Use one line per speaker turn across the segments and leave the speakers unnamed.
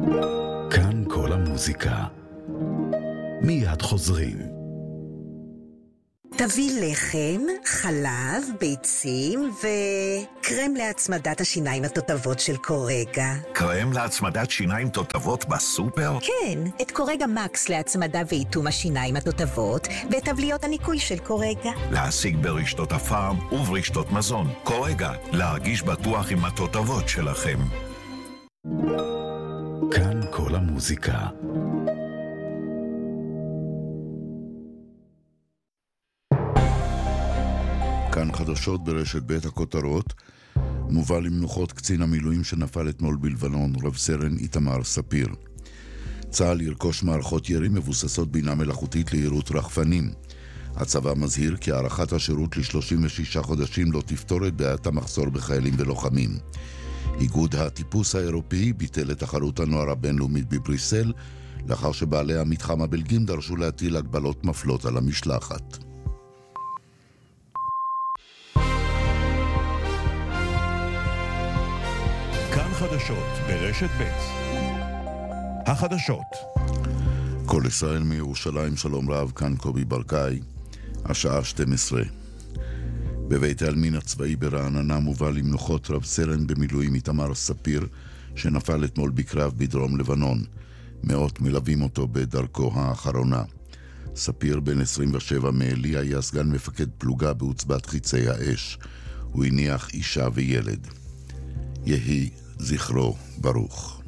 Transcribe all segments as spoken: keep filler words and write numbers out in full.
כאן כל המוזיקה. מיד חוזרים.
תביא לחם, חלב, ביצים וקרם להצמדת השיניים התותבות של קורגה.
קרם להצמדת שיניים תותבות בסופר?
כן, את קורגה מקס להצמדה ואיתום השיניים התותבות וטבליות הניקוי של קורגה.
להשיג ברשתות הפארם וברשתות מזון. קורגה, להרגיש בטוח עם התותבות שלכם.
כאן כל המוזיקה.
כאן חדשות ברשת בית הכותרות. מובא למנוחות קצין המילואים שנפל אתמול בלבנון, רב סרן איתמר ספיר. צה"ל ירכוש מערכות ירי מבוססות בינה מלאכותית לירות רחפנים. הצבא מזהיר כי הארכת השירות ל-שלושים ושישה חודשים לא תפתור את בעיית המחסור בחיילים ולוחמים. איגוד הטיפוס האירופאי ביטל את תחרות הנוער הבינלאומית בבריסל, לאחר שבעלי המתחם הבלגים דרשו להטיל הגבלות מפלות על המשלחת.
כאן חדשות ברשת ב'. החדשות.
כל ישראל מירושלים, שלום רב, כאן קובי ברקאי, השעה שתים עשרה. בבית העלמין הצבאי ברעננה מובא למנוחות רב סרן במילואים איתמר ספיר, שנפל אתמול בקרב בדרום לבנון. מאות מלווים אותו בדרכו האחרונה. ספיר בן עשרים ושבע מעלי היה סגן מפקד פלוגה בעוצבת חיצי האש. הוא הניח אישה וילד. יהי זכרו ברוך.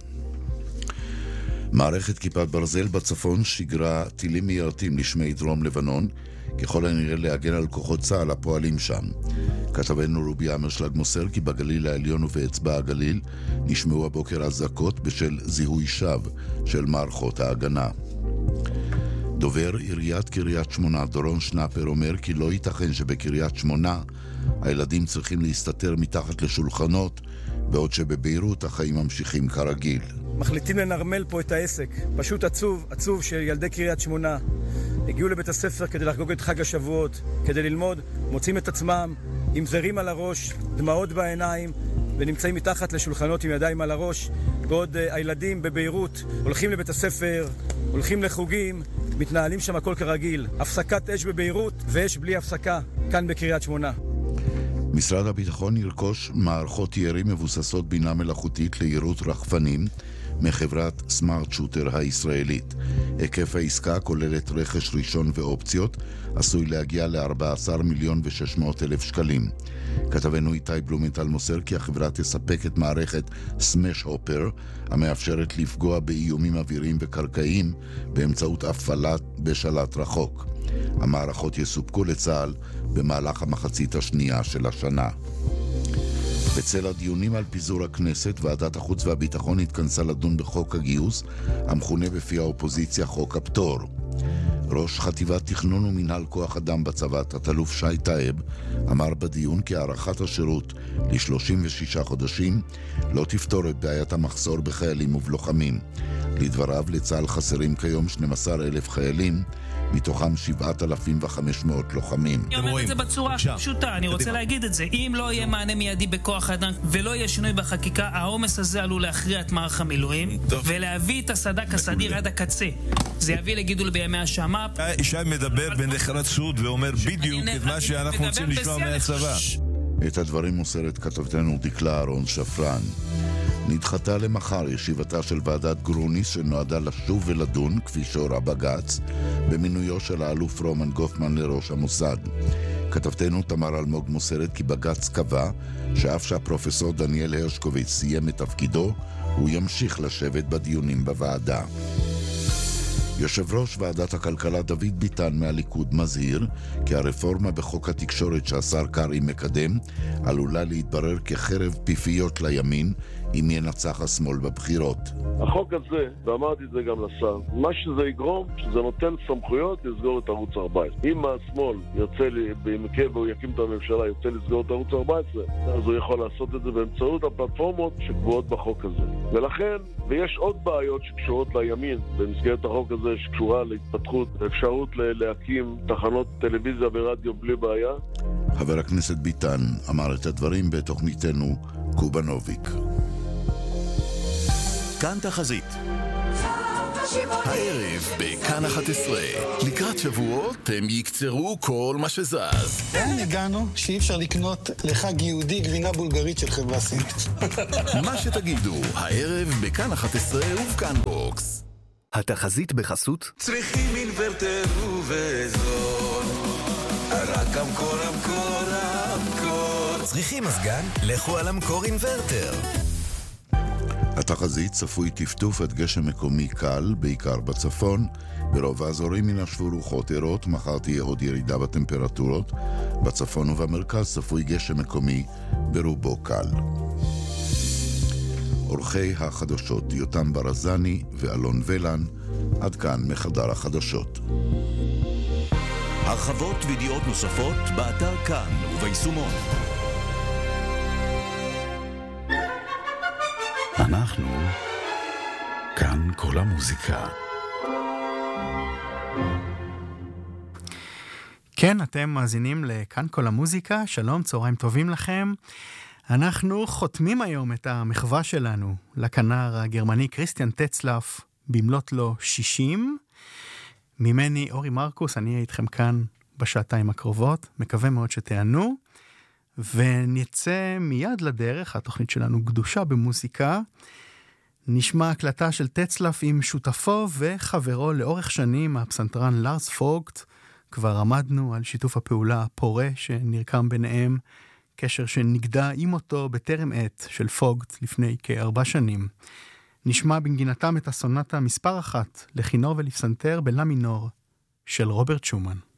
מערכת כיפת ברזל בצפון שיגרה טילים מיירטים לשמי דרום לבנון, ככל הנראה להגן על כוחות צה"ל הפועלים שם. כתבנו רובי אמרשלג מוסר כי בגליל העליון ובאצבע הגליל נשמעו הבוקר אזעקות בשל זיהוי שווא של מערכות ההגנה. דובר עיריית קריית שמונה דורון שנאפר אומר כי לא ייתכן שבקריית שמונה הילדים צריכים להסתתר מתחת לשולחנות, בעוד שבביירות החיים ממשיכים כרגיל.
מחליטים לנרמל פה את העסק. פשוט עצוב, עצוב שילדי קריית שמונה הגיעו לבית הספר כדי לחגוג את חג השבועות, כדי ללמוד, מוצאים את עצמם עם זרים על הראש, דמעות בעיניים, ונמצאים מתחת לשולחנות עם ידיים על הראש, בעוד uh, הילדים בביירות הולכים לבית הספר, הולכים לחוגים, מתנהלים שם הכל כרגיל. הפסקת אש בביירות ואש בלי הפסקה כאן בקריית שמונה.
משרד הביטחון ירכוש מערכות ירי מבוססות בינה מלאכותית לירות רחפנים מחברת סמארט שוטר הישראלית. היקף העסקה כוללת רכש ראשון ואופציות, עשוי להגיע ל-ארבעה עשר מיליון ושש מאות אלף שקלים. כתבנו איתי בלומנטל מוסר כי החברה תספק את מערכת סמש הופר, המאפשרת לפגוע באיומים אוויריים וקרקעיים באמצעות הפעלת בשלט רחוק. המערכות יסופקו לצה"ל במהלך המחצית השנייה של השנה. בצל הדיונים על פיזור הכנסת, ועדת החוץ והביטחון התכנסה לדון בחוק הגיוס, המכונה בפי האופוזיציה חוק הפטור. ראש חטיבת תכנון ומנהל כוח אדם בצבא, תת-אלוף שי טייב, אמר בדיון כי הארכת השירות ל-שלושים ושישה חודשים לא תפתור את בעיית המחסור בחיילים ובלוחמים. לדבריו, לצה"ל חסרים כיום שנים עשר אלף חיילים, מתוכם שבעת אלפים וחמש מאות לוחמים.
אני אומר את זה בצורה פשוטה, אני רוצה להגיד את זה. אם לא יהיה מענה מיידי בכוח האדם ולא יהיה שינוי בחקיקה, העומס הזה עלול להכריע את מערך המילואים ולהביא את הסד"כ הסדיר עד הקצה. זה יביא לגידול בימי השמ"פ.
ישי מדבר בנחרצות ואומר בדיוק את מה שאנחנו רוצים לשמוע מהצבא.
את הדברים מוסרת כתבתנו דקלה אהרון שפרן. נדחתה למחר ישיבתה של ועדת גרוניס שנועדה לשוב ולדון, כפי שהורה בג"ץ, במינויו של האלוף רומן גופמן לראש המוסד. כתבתנו תמר אלמוג מוסרת כי בג"ץ קבע שאף שהפרופסור דניאל הרשקוביץ סיים את תפקידו, הוא ימשיך לשבת בדיונים בוועדה. יושב ראש ועדת הכלכלה דוד ביטן מהליכוד מזהיר כי הרפורמה בחוק התקשורת שהשר קרעי מקדם עלולה להתברר כחרב פיפיות לימין אם ינצח השמאל בבחירות.
החוק הזה, ואמרתי את זה גם לשר, מה שזה יגרום, שזה נותן סמכויות לסגור את ערוץ ארבע עשרה. אם השמאל יוצא לי, במקרה והוא יקים את הממשלה, יוצא לסגור את ערוץ ארבע עשרה, אז הוא יכול לעשות את זה באמצעות הפלטפורמות שקבועות בחוק הזה. ולכן, ויש עוד בעיות שקשורות לימין במסגרת החוק הזה, שקשורה להתפתחות, אפשרות להקים תחנות טלוויזיה ורדיו בלי בעיה.
חבר הכנסת ביטן אמר את הדברים בתוכניתנו קובנוביק.
כאן תחזית. הערב בכאן אחת עשרה, לקראת שבועות הם יקצרו כל מה שזז.
לאן הגענו שאי אפשר לקנות לחג יהודי גבינה בולגרית של חברה סינית?
מה שתגידו, הערב בכאן אחת עשרה ובכאן בוקס. התחזית בחסות
צריכים אינוורטר ובזול, רק המקור המקור המקור.
צריכים מזגן? לכו על המקור אינוורטר.
התחזית צפוי טפטוף עד גשם מקומי קל, בעיקר בצפון. ברוב האזורים ינשבו רוחות ערות, מחר תהיה עוד ירידה בטמפרטורות. בצפון ובמרכז צפוי גשם מקומי, ברובו קל. אורחי החדשות יותם ברזני ואלון ולן, עד כאן מחדר החדשות.
הרחבות וידיעות נוספות באתר כאן וביישומון.
אנחנו כאן כל המוזיקה.
כן, אתם מאזינים לכאן כל המוזיקה. שלום, צהריים טובים לכם. אנחנו חותמים היום את המחווה שלנו לכנר הגרמני קריסטיאן טצלף במלאת לו שישים. ממני אורי מרקוס, אני אהיה איתכם כאן בשעתיים הקרובות. מקווה מאוד שתענו. ונצא מיד לדרך, התוכנית שלנו גדושה במוזיקה. נשמע הקלטה של טצלף עם שותפו וחברו לאורך שנים, הפסנתרן לארס פוגט. כבר עמדנו על שיתוף הפעולה הפורה שנרקם ביניהם, קשר שנגדע עם אותו בטרם עת של פוגט לפני כארבע שנים. נשמע בנגינתם את הסונטה מספר אחת לכינור ולפסנתר בלה מינור של רוברט שומן.